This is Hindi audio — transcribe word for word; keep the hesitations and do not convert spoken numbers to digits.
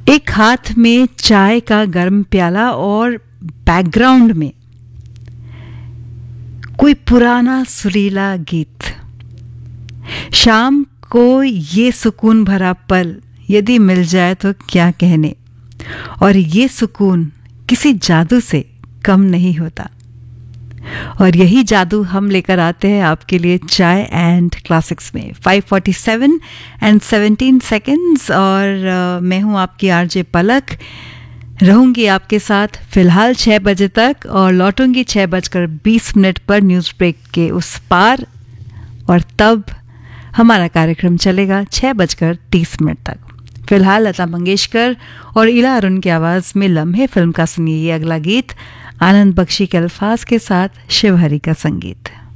एक हाथ में चाय का गर्म प्याला और बैकग्राउंड में कोई पुराना सुरीला गीत। शाम को ये सुकून भरा पल यदि मिल जाए तो क्या कहने, और ये सुकून किसी जादू से कम नहीं होता। और यही जादू हम लेकर आते हैं आपके लिए चाय एंड क्लासिक्स में। Five forty seven and seventeen seconds और uh, मैं हूं आपकी आरजे पलक, रहूंगी आपके साथ फिलहाल छः बजे तक और लौटूंगी छः बजकर बीस मिनट पर न्यूज़ ब्रेक के उस पार, और तब हमारा कार्यक्रम चलेगा छः बजकर तीस मिनट तक। फिलहाल लता मंगेशकर और इला अरुण की आवाज़ में लम्हे फिल्म का सुनिए ये अगला गीत, आनंद बख्शी के अल्फाज के साथ शिवहरी का संगीत।